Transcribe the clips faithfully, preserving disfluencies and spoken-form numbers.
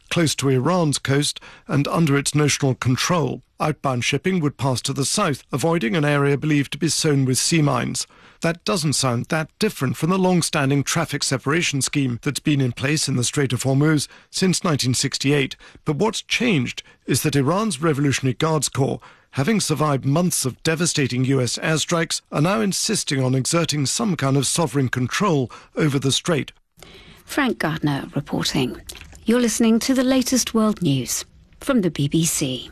close to Iran's coast and under its notional control. Outbound shipping would pass to the south, avoiding an area believed to be sown with sea mines. That doesn't sound that different from the long-standing traffic separation scheme that's been in place in the Strait of Hormuz since nineteen sixty-eight. But what's changed is that Iran's Revolutionary Guards Corps, having survived months of devastating U S airstrikes, are now insisting on exerting some kind of sovereign control over the strait. Frank Gardner reporting. You're listening to the latest world news from the B B C.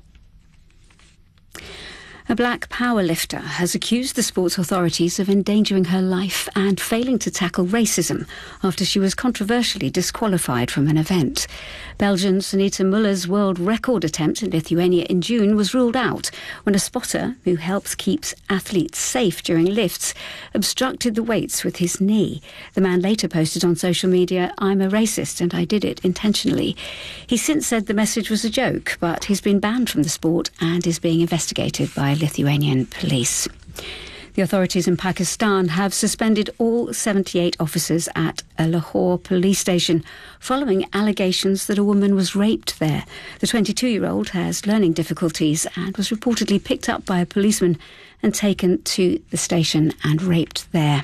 A black powerlifter has accused the sports authorities of endangering her life and failing to tackle racism after she was controversially disqualified from an event. Belgian Sunita Muller's world record attempt in Lithuania in June was ruled out when a spotter, who helps keep athletes safe during lifts, obstructed the weights with his knee. The man later posted on social media, "I'm a racist and I did it intentionally." He since said the message was a joke, but he's been banned from the sport and is being investigated by Lithuanian police. The authorities in Pakistan have suspended all seventy-eight officers at a Lahore police station following allegations that a woman was raped there. The twenty-two-year-old has learning difficulties and was reportedly picked up by a policeman and taken to the station and raped there.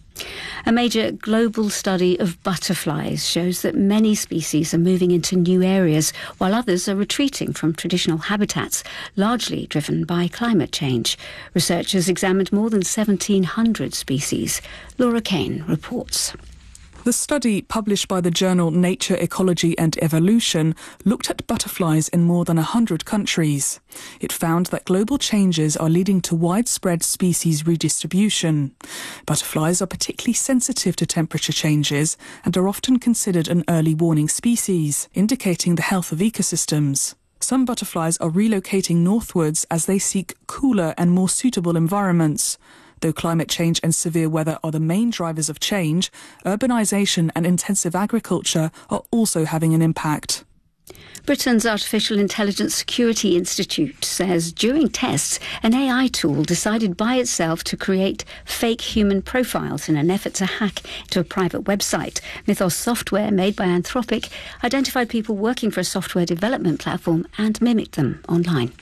A major global study of butterflies shows that many species are moving into new areas, while others are retreating from traditional habitats, largely driven by climate change. Researchers examined more than seventeen hundred species. Laura Kane reports. The study, published by the journal Nature, Ecology and Evolution, looked at butterflies in more than one hundred countries. It found that global changes are leading to widespread species redistribution. Butterflies are particularly sensitive to temperature changes and are often considered an early warning species, indicating the health of ecosystems. Some butterflies are relocating northwards as they seek cooler and more suitable environments. Though climate change and severe weather are the main drivers of change, urbanisation and intensive agriculture are also having an impact. Britain's Artificial Intelligence Security Institute says during tests, an A I tool decided by itself to create fake human profiles in an effort to hack into a private website. Mythos software, made by Anthropic, identified people working for a software development platform and mimicked them online.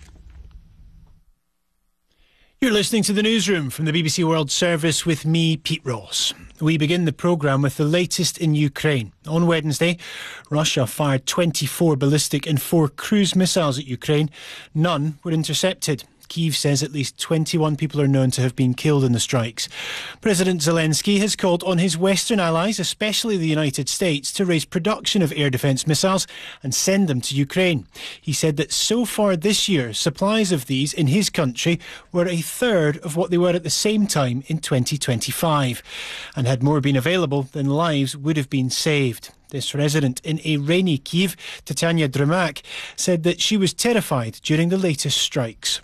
You're listening to the Newsroom from the B B C World Service with me, Pete Ross. We begin the programme with the latest in Ukraine. On Wednesday, Russia fired twenty-four ballistic and four cruise missiles at Ukraine. None were intercepted. Kyiv says at least twenty-one people are known to have been killed in the strikes. President Zelensky has called on his Western allies, especially the United States, to raise production of air defence missiles and send them to Ukraine. He said that so far this year, supplies of these in his country were a third of what they were at the same time in twenty twenty-five. And had more been available, then lives would have been saved. This resident in a rainy Kyiv, Titania Dramak, said that she was terrified during the latest strikes.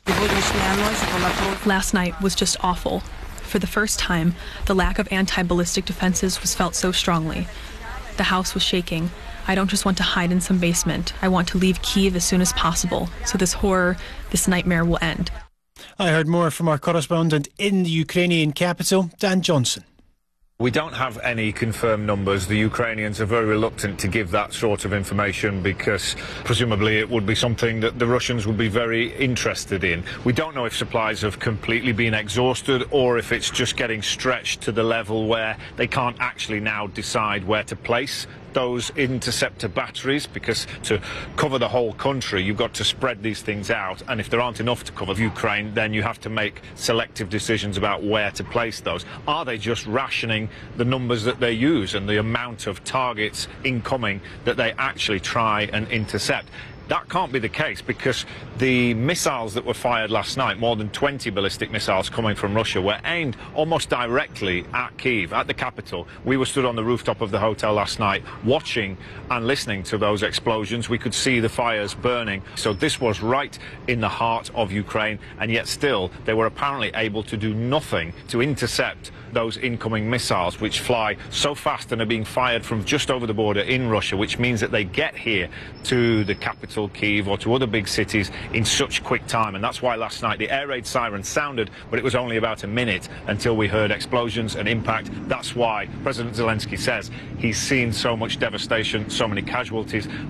Last night was just awful. For the first time, the lack of anti-ballistic defenses was felt so strongly. The house was shaking. I don't just want to hide in some basement. I want to leave Kyiv as soon as possible, so this horror, this nightmare will end. I heard more from our correspondent in the Ukrainian capital, Dan Johnson. We don't have any confirmed numbers. The Ukrainians are very reluctant to give that sort of information because presumably it would be something that the Russians would be very interested in. We don't know if supplies have completely been exhausted or if it's just getting stretched to the level where they can't actually now decide where to place those interceptor batteries, because to cover the whole country you've got to spread these things out, and if there aren't enough to cover Ukraine then you have to make selective decisions about where to place those. Are they just rationing the numbers that they use and the amount of targets incoming that they actually try and intercept? That can't be the case, because the missiles that were fired last night, more than twenty ballistic missiles coming from Russia, were aimed almost directly at Kyiv, at the capital. We were stood on the rooftop of the hotel last night watching and listening to those explosions. We could see the fires burning. So this was right in the heart of Ukraine, and yet still they were apparently able to do nothing to intercept those incoming missiles, which fly so fast and are being fired from just over the border in Russia, which means that they get here to the capital, Kyiv, or to other big cities in such quick time. And that's why last night the air raid siren sounded, but it was only about a minute until we heard explosions and impact. That's why President Zelensky says he's seen so much devastation, so many casualties,